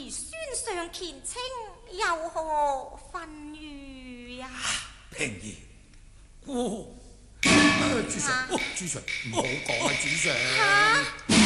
如孫上虔清，有何分語呀？ 平兒，主上，主上唔好講啊，主上。